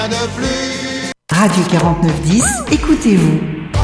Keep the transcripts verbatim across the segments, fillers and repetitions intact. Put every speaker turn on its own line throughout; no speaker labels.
Radio quarante-neuf dix, écoutez-vous.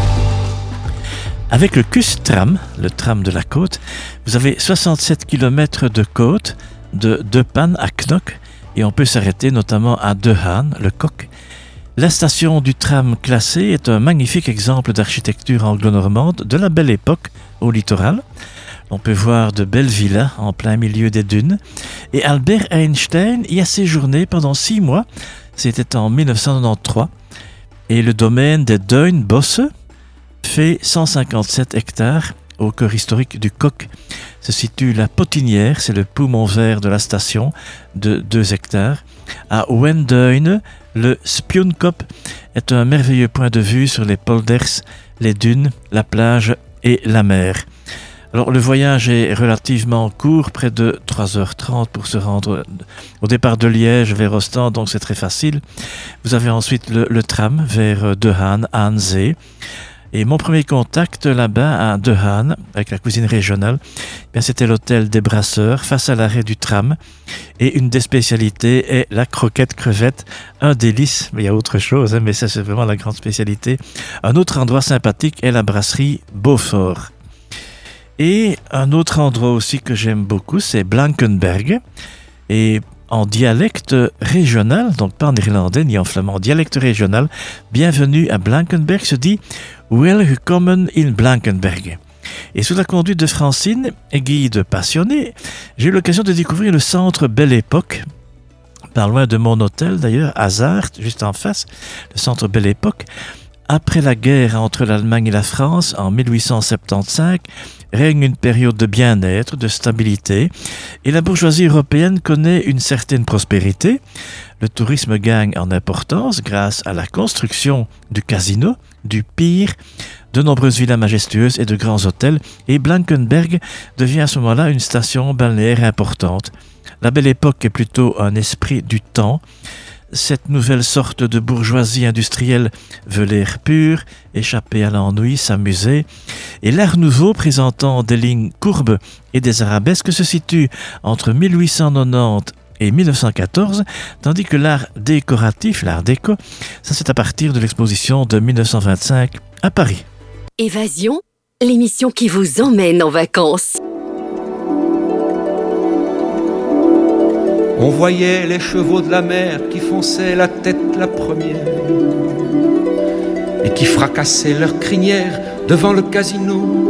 Avec le Kustram, le tram de la côte, vous avez soixante-sept kilomètres de côte de De Pan à Knock et on peut s'arrêter notamment à De Haan, le Coq. La station du tram classé est un magnifique exemple d'architecture anglo-normande de la Belle Époque au littoral. On peut voir de belles villas en plein milieu des dunes. Et Albert Einstein y a séjourné pendant six mois, c'était en dix-neuf cent quatre-vingt-treize. Et le domaine des Duinbossen fait cent cinquante-sept hectares. Au cœur historique du Coq se situe la Potinière, c'est le poumon vert de la station, de deux hectares. À Wenduin, le Spionkop est un merveilleux point de vue sur les polders, les dunes, la plage et la mer. Alors le voyage est relativement court, près de trois heures trente pour se rendre au départ de Liège vers Ostende, donc c'est très facile. Vous avez ensuite le, le tram vers De Haan, Haanzee. Et mon premier contact là-bas à De Haan, avec la cuisine régionale, eh bien, c'était l'hôtel des Brasseurs, face à l'arrêt du tram. Et une des spécialités est la croquette crevette, un délice, mais il y a autre chose, hein, mais ça c'est vraiment la grande spécialité. Un autre endroit sympathique est la brasserie Beaufort. Et un autre endroit aussi que j'aime beaucoup, c'est Blankenberge. Et en dialecte régional, donc pas en irlandais ni en flamand, en dialecte régional, bienvenue à Blankenberge se dit Welgekommen in Blankenberge. Et sous la conduite de Francine, guide passionnée, j'ai eu l'occasion de découvrir le centre Belle Époque, pas loin de mon hôtel d'ailleurs, à Zaart, juste en face, le centre Belle Époque. Après la guerre entre l'Allemagne et la France, en dix-huit cent soixante-quinze, règne une période de bien-être, de stabilité, et la bourgeoisie européenne connaît une certaine prospérité. Le tourisme gagne en importance grâce à la construction du casino, du pier, de nombreuses villas majestueuses et de grands hôtels, et Blankenberge devient à ce moment-là une station balnéaire importante. La Belle Époque est plutôt un esprit du temps. Cette nouvelle sorte de bourgeoisie industrielle veut l'air pur, échapper à l'ennui, s'amuser. Et l'art nouveau, présentant des lignes courbes et des arabesques, se situe entre dix-huit cent quatre-vingt-dix et dix-neuf cent quatorze, tandis que l'art décoratif, l'art déco, ça c'est à partir de l'exposition de dix-neuf cent vingt-cinq à Paris.
Évasion, l'émission qui vous emmène en vacances.
On voyait les chevaux de la mer qui fonçaient la tête la première et qui fracassaient leur crinière devant le casino.